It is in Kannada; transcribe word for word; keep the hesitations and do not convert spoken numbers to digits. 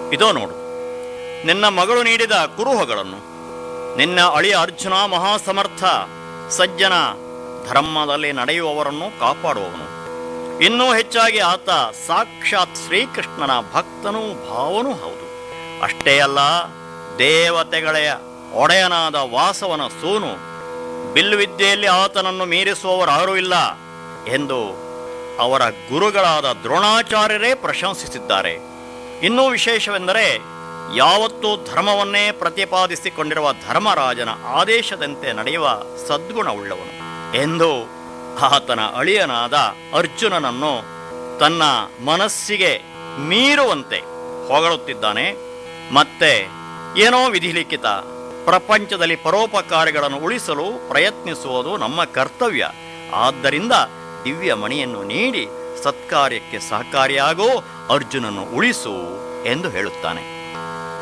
ಇದೋ ನೋಡು, ನಿನ್ನ ಮಗಳು ನೀಡಿದ ಕುರುಹಗಳನ್ನು. ನಿನ್ನ ಅಳಿಯ ಅರ್ಜುನ ಮಹಾಸಮರ್ಥ, ಸಜ್ಜನ, ಧರ್ಮದಲ್ಲಿ ನಡೆಯುವವರನ್ನು ಕಾಪಾಡುವವನು. ಇನ್ನೂ ಹೆಚ್ಚಾಗಿ ಆತ ಸಾಕ್ಷಾತ್ ಶ್ರೀಕೃಷ್ಣನ ಭಕ್ತನೂ ಭಾವನೂ ಹೌದು. ಅಷ್ಟೇ ಅಲ್ಲ, ದೇವತೆಗಳ ಒಡೆಯನಾದ ವಾಸವನ ಸೋನು. ಬಿಲ್ಲುವಿದ್ಯೆಯಲ್ಲಿ ಆತನನ್ನು ಮೀರಿಸುವವರಾರೂ ಇಲ್ಲ ಎಂದು ಅವರ ಗುರುಗಳಾದ ದ್ರೋಣಾಚಾರ್ಯರೇ ಪ್ರಶಂಸಿಸಿದ್ದಾರೆ. ಇನ್ನೂ ವಿಶೇಷವೆಂದರೆ, ಯಾವತ್ತೂ ಧರ್ಮವನ್ನೇ ಪ್ರತಿಪಾದಿಸಿಕೊಂಡಿರುವ ಧರ್ಮರಾಜನ ಆದೇಶದಂತೆ ನಡೆಯುವ ಸದ್ಗುಣವುಳ್ಳವನು ಎಂದು ಆತನ ಅಳಿಯನಾದ ಅರ್ಜುನನನ್ನು ತನ್ನ ಮನಸ್ಸಿಗೆ ಮೀರುವಂತೆ ಹೊಗಳುತ್ತಿದ್ದಾನೆ. ಮತ್ತೆ ಏನೋ ವಿಧಿಲಿಖಿತ, ಪ್ರಪಂಚದಲ್ಲಿ ಪರೋಪಕಾರಿಗಳನ್ನು ಉಳಿಸಲು ಪ್ರಯತ್ನಿಸುವುದು ನಮ್ಮ ಕರ್ತವ್ಯ. ಆದ್ದರಿಂದ ದಿವ್ಯ ಮಣಿಯನ್ನು ನೀಡಿ ಸತ್ಕಾರ್ಯಕ್ಕೆ ಸಹಕಾರಿಯಾಗೋ ಅರ್ಜುನನ್ನು ಉಳಿಸು ಎಂದು ಹೇಳುತ್ತಾನೆ.